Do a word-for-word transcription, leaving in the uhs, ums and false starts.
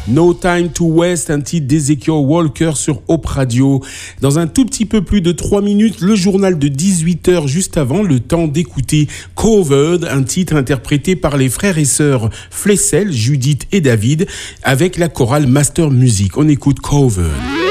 No Time to Waste, un titre d'Ezekiel Walker sur Hope Radio. Dans un tout petit peu plus de trois minutes, le journal de dix-huit heures juste avant, le temps d'écouter Covered, un titre interprété par les frères et sœurs Flessel, Judith et David, avec la chorale Master Music. On écoute Covered.